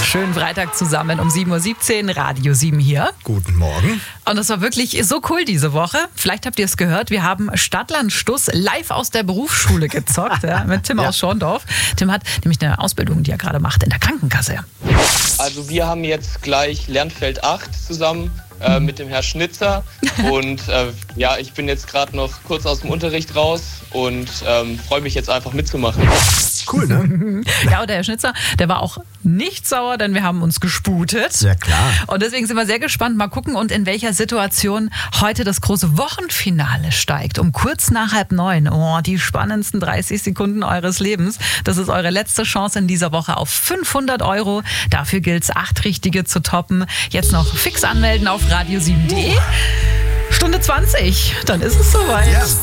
Schönen Freitag zusammen um 7.17 Uhr, Radio 7 hier. Guten Morgen. Und das war wirklich so cool diese Woche. Vielleicht habt ihr es gehört, wir haben Stadtland-Stuss live aus der Berufsschule gezockt, mit Tim aus Schorndorf. Tim hat nämlich eine Ausbildung, die er gerade macht, in der Krankenkasse. Also wir haben jetzt gleich Lernfeld 8 zusammen mit dem Herrn Schnitzer und ich bin jetzt gerade noch kurz aus dem Unterricht raus und freue mich jetzt einfach mitzumachen. Cool, ne? Ja, und der Herr Schnitzer, der war auch nicht sauer, denn wir haben uns gesputet. Ja, klar. Und deswegen sind wir sehr gespannt, mal gucken und in welcher Situation heute das große Wochenfinale steigt. Um kurz nach 8:30. Oh, die spannendsten 30 Sekunden eures Lebens. Das ist eure letzte Chance in dieser Woche auf 500 Euro. Dafür gilt es, 8 Richtige zu toppen. Jetzt noch fix anmelden auf radio7.de. Stunde 20, dann ist es soweit. Ja.